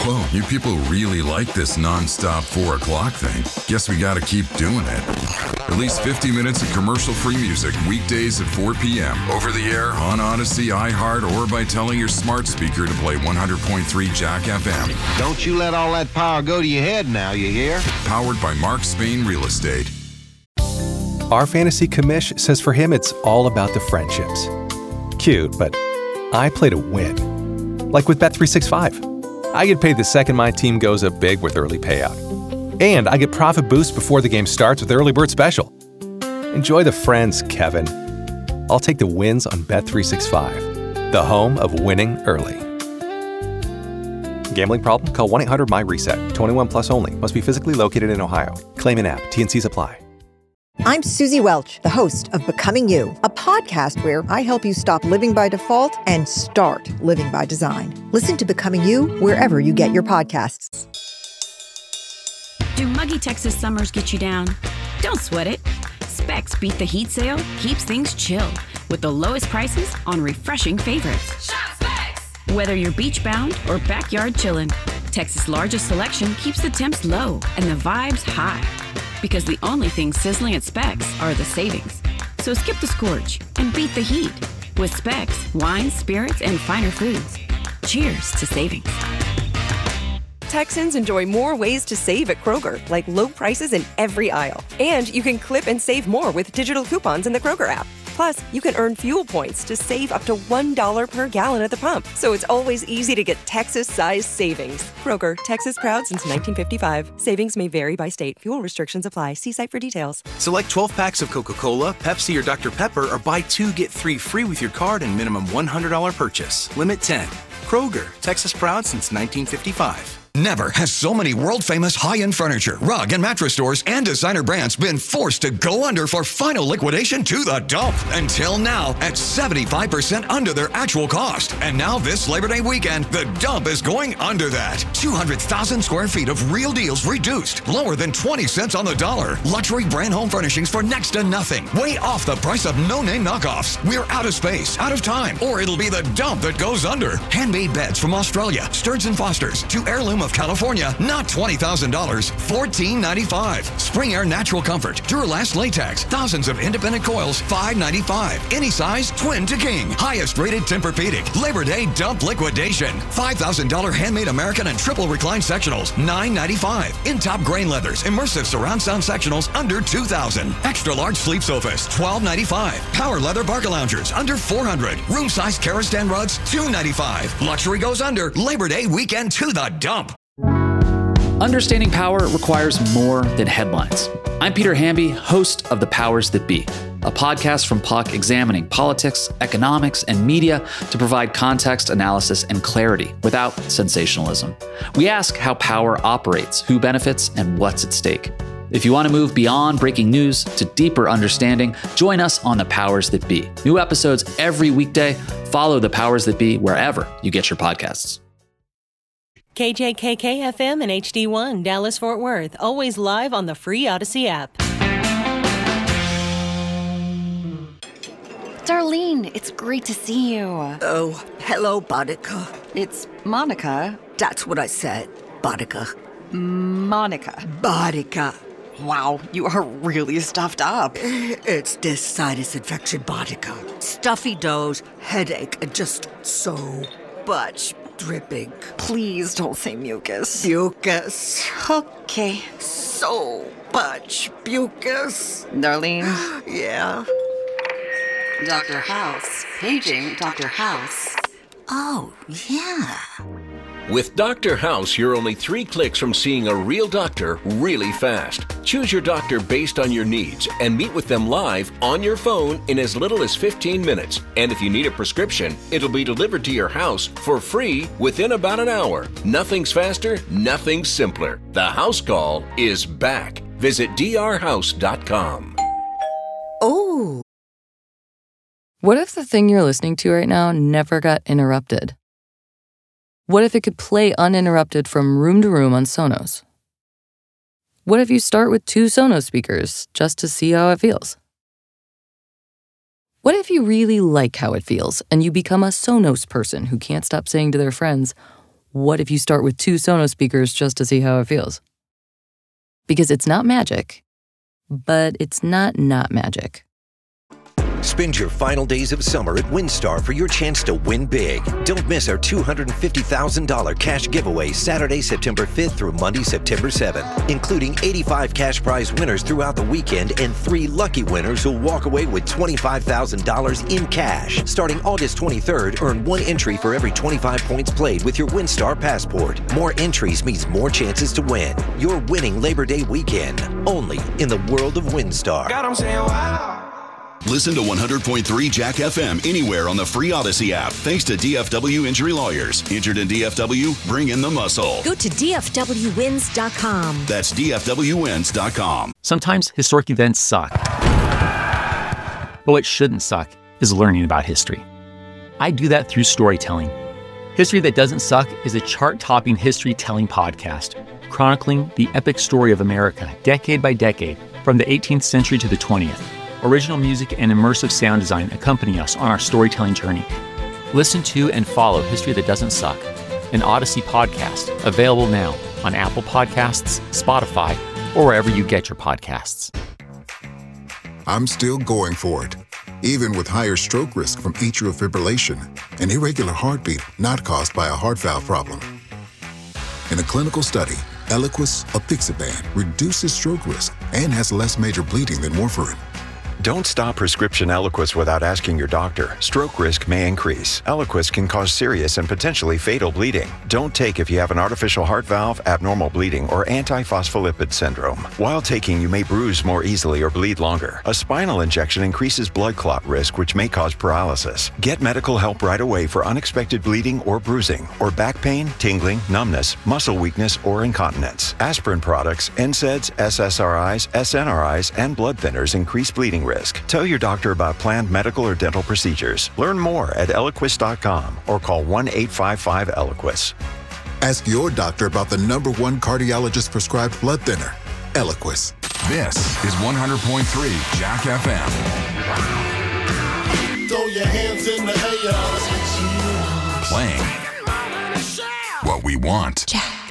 Whoa, you people really like this non-stop 4 o'clock thing. Guess we gotta keep doing it. At least 50 minutes of commercial-free music weekdays at 4 p.m. Over the air, on Odyssey, iHeart, or by telling your smart speaker to play 100.3 Jack FM. Don't you let all that power go to your head now, you hear? Powered by Mark Spain Real Estate. Our fantasy commish says for him it's all about the friendships. Cute, but I play to win. Like with Bet365. I get paid the second my team goes up big with early payout. And I get profit boost before the game starts with Early Bird Special. Enjoy the friends, Kevin. I'll take the wins on Bet365, the home of winning early. Gambling problem? Call 1-800-MY-RESET. 21 plus only. Must be physically located in Ohio. Claim an app. T&Cs apply. I'm Susie Welch, the host of Becoming You, a podcast where I help you stop living by default and start living by design. Listen to Becoming You wherever you get your podcasts. Do muggy Texas summers get you down? Don't sweat it. Specs Beat the Heat sale keeps things chill with the lowest prices on refreshing favorites. Shop Specs! Whether you're beach-bound or backyard chillin', Texas' largest selection keeps the temps low and the vibes high. Because the only things sizzling at Specs are the savings. So skip the scorch and beat the heat with Specs, wines, spirits, and finer foods. Cheers to savings. Texans enjoy more ways to save at Kroger, like low prices in every aisle. And you can clip and save more with digital coupons in the Kroger app. Plus, you can earn fuel points to save up to $1 per gallon at the pump. So it's always easy to get Texas-sized savings. Kroger, Texas proud since 1955. Savings may vary by state. Fuel restrictions apply. See site for details. Select 12 packs of Coca-Cola, Pepsi, or Dr. Pepper, or buy 2, get 3 free with your card and minimum $100 purchase. Limit 10. Kroger, Texas proud since 1955. Never has so many world-famous high-end furniture, rug, and mattress stores and designer brands been forced to go under for final liquidation to the dump. Until now, at 75% under their actual cost. And now this Labor Day weekend, the dump is going under that. 200,000 square feet of real deals reduced, lower than 20 cents on the dollar. Luxury brand home furnishings for next to nothing. Way off the price of no-name knockoffs. We're out of space, out of time, or it'll be the dump that goes under. Handmade beds from Australia, Stearns & Foster's, to Heirloom of California, not $20,000, $14.95. Spring Air Natural Comfort, Duralast Latex, thousands of independent coils, $5.95. Any size, twin to king. Highest rated Tempur-Pedic. Labor Day dump liquidation. $5,000 handmade American and triple recline sectionals, $9.95. In top grain leathers, immersive surround sound sectionals under $2,000. Extra large sleep sofas, $12.95. Power leather Barca loungers under $400. Room size Karastan rugs, $2.95. Luxury goes under. Labor Day weekend to the dump. Understanding power requires more than headlines. I'm Peter Hamby, host of The Powers That Be, a podcast from Puck examining politics, economics, and media to provide context, analysis, and clarity without sensationalism. We ask how power operates, who benefits, and what's at stake. If you want to move beyond breaking news to deeper understanding, join us on The Powers That Be. New episodes every weekday. Follow The Powers That Be wherever you get your podcasts. KJKK FM and HD1, Dallas-Fort Worth. Always live on the free Odyssey app. Darlene, it's great to see you. Oh, hello, Boudica. It's Monica. That's what I said, Boudica. Monica. Boudica. Wow, you are really stuffed up. It's this sinus infection, Boudica. Stuffy nose, headache, and just so much dripping. Please don't say mucus. Mucus. Okay. So much mucus. Darlene? Yeah? Dr. House. Paging Dr. House. Oh, yeah. With Dr. House, you're only 3 clicks from seeing a real doctor really fast. Choose your doctor based on your needs and meet with them live on your phone in as little as 15 minutes. And if you need a prescription, it'll be delivered to your house for free within about an hour. Nothing's faster, nothing's simpler. The house call is back. Visit drhouse.com. Oh. What if the thing you're listening to right now never got interrupted? What if it could play uninterrupted from room to room on Sonos? What if you start with 2 Sonos speakers just to see how it feels? What if you really like how it feels and you become a Sonos person who can't stop saying to their friends, what if you start with 2 Sonos speakers just to see how it feels? Because it's not magic, but it's not magic. Spend your final days of summer at WinStar for your chance to win big. Don't miss our $250,000 cash giveaway Saturday, September 5th through Monday, September 7th, including 85 cash prize winners throughout the weekend and 3 lucky winners who'll walk away with $25,000 in cash. Starting August 23rd, earn 1 entry for every 25 points played with your WinStar passport. More entries means more chances to win. You're winning Labor Day weekend, only in the world of WinStar. God, I'm saying wow. Listen to 100.3 Jack FM anywhere on the free Odyssey app. Thanks to DFW Injury Lawyers. Injured in DFW? Bring in the muscle. Go to DFWwins.com. That's DFWwins.com. Sometimes historic events suck. But what shouldn't suck is learning about history. I do that through storytelling. History That Doesn't Suck is a chart-topping history-telling podcast, chronicling the epic story of America, decade by decade, from the 18th century to the 20th. Original music and immersive sound design accompany us on our storytelling journey. Listen to and follow History That Doesn't Suck, an Odyssey podcast, available now on Apple Podcasts, Spotify, or wherever you get your podcasts. I'm still going for it, even with higher stroke risk from atrial fibrillation, an irregular heartbeat not caused by a heart valve problem. In a clinical study, Eliquis apixaban reduces stroke risk and has less major bleeding than warfarin. Don't stop prescription Eliquis without asking your doctor. Stroke risk may increase. Eliquis can cause serious and potentially fatal bleeding. Don't take if you have an artificial heart valve, abnormal bleeding, or antiphospholipid syndrome. While taking, you may bruise more easily or bleed longer. A spinal injection increases blood clot risk, which may cause paralysis. Get medical help right away for unexpected bleeding or bruising, or back pain, tingling, numbness, muscle weakness, or incontinence. Aspirin products, NSAIDs, SSRIs, SNRIs, and blood thinners increase bleeding risk. Tell your doctor about planned medical or dental procedures. Learn more at Eliquis.com or call 1-855-ELIQUIS. Ask your doctor about the #1 cardiologist prescribed blood thinner, Eliquis. This is 100.3 Jack FM. Throw your hands in the air. Playing what we want. Jack.